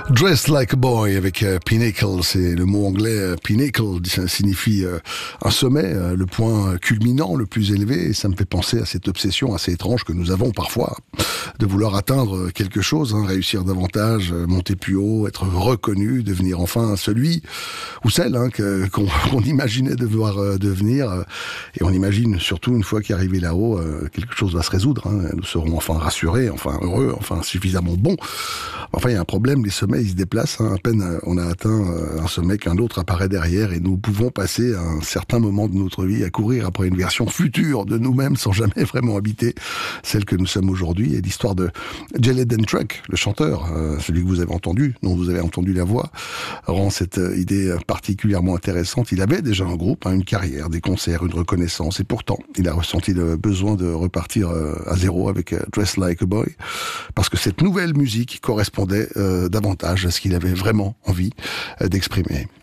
Dressed Like a Boy avec Pinnacle, c'est le mot anglais Pinnacle, ça signifie un sommet, le point culminant, le plus élevé, et ça me fait penser à cette obsession assez étrange que nous avons parfois de vouloir atteindre quelque chose, réussir davantage, monter plus haut, être reconnu, devenir enfin celui ou celle qu'on imaginait devoir devenir, et on imagine surtout une fois qu'arrivé là-haut, quelque chose va se résoudre, nous serons enfin rassurés, enfin heureux, enfin suffisamment bons. Enfin, il y a un problème, les sommets, ils se déplacent. À peine on a atteint un sommet qu'un autre apparaît derrière et nous pouvons passer à un certain moment de notre vie à courir après une version future de nous-mêmes sans jamais vraiment habiter celle que nous sommes aujourd'hui. Et l'histoire de Jelieden Truck, le chanteur, celui que vous avez entendu, dont vous avez entendu la voix, rend cette idée particulièrement intéressante. Il avait déjà un groupe, une carrière, des concerts, une reconnaissance, et pourtant, il a ressenti le besoin de repartir à zéro avec Dressed Like a Boy, parce que cette nouvelle musique correspondait davantage à ce qu'il avait vraiment envie d'exprimer.